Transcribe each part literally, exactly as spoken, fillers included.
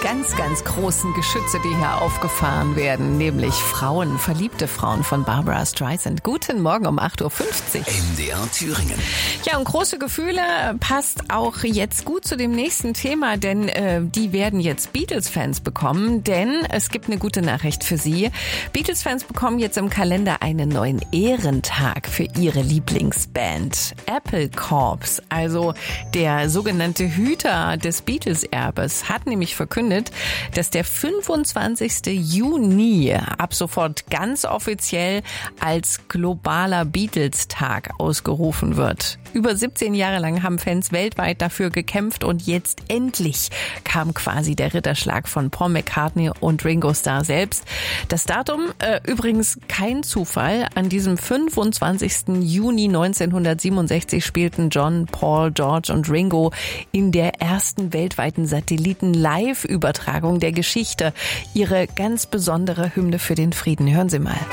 ganz, ganz großen Geschütze, die hier aufgefahren werden, nämlich Frauen, verliebte Frauen von Barbra Streisand. Guten Morgen um acht Uhr fünfzig. M D R Thüringen. Ja, und große Gefühle passt auch jetzt gut zu dem nächsten Thema, denn äh, die werden jetzt Beatles-Fans bekommen, denn es gibt eine gute Nachricht für sie. Beatles-Fans bekommen jetzt im Kalender einen neuen Ehrentag für ihre Lieblingsband. Apple Corps, also der sogenannte Hüter des Beatles-Erbes, hat nämlich verkündet, dass der fünfundzwanzigste Juni ab sofort ganz offiziell als globaler Beatles-Tag ausgerufen wird. Über siebzehn Jahre lang haben Fans weltweit dafür gekämpft und jetzt endlich kam quasi der Ritterschlag von Paul McCartney und Ringo Starr selbst. Das Datum äh, übrigens kein Zufall. An diesem fünfundzwanzigsten Juni neunzehnhundertsiebenundsechzig spielten John, Paul, George und Ringo in der ersten weltweiten Satelliten-Live-Übertragung der Geschichte ihre ganz besondere Hymne für den Frieden. Hören Sie mal.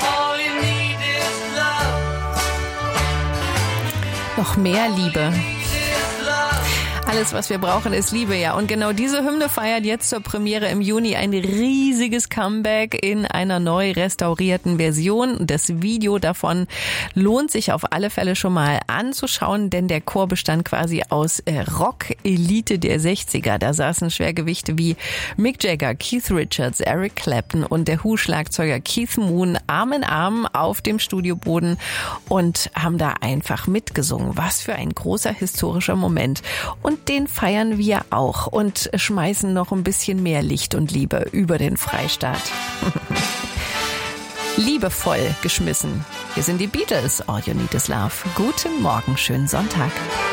Noch mehr Liebe. Alles, was wir brauchen, ist Liebe, ja. Und genau diese Hymne feiert jetzt zur Premiere im Juni ein riesiges Comeback in einer neu restaurierten Version. Das Video davon lohnt sich auf alle Fälle schon mal anzuschauen, denn der Chor bestand quasi aus äh, Rock-Elite der sechziger. Da saßen Schwergewichte wie Mick Jagger, Keith Richards, Eric Clapton und der Who-Schlagzeuger Keith Moon Arm in Arm auf dem Studioboden und haben da einfach mitgesungen. Was für ein großer historischer Moment. Und den feiern wir auch und schmeißen noch ein bisschen mehr Licht und Liebe über den Freistaat. Liebevoll geschmissen. Wir sind die Beatles. All you need is love. Guten Morgen, schönen Sonntag.